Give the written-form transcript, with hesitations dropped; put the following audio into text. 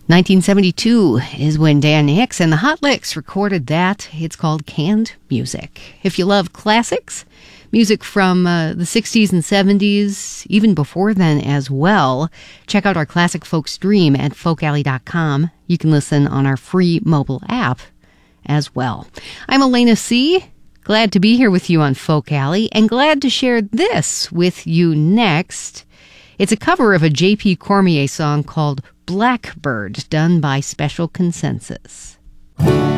1972 is when Dan Hicks and the Hot Licks recorded that. It's called Canned Music. If you love classics, music from the 60s and 70s, even before then as well, check out our Classic Folk Stream at folkalley.com. You can listen on our free mobile app as well. I'm Elena C., glad to be here with you on Folk Alley, and glad to share this with you next. It's a cover of a J.P. Cormier song called Blackbird, done by Special Consensus.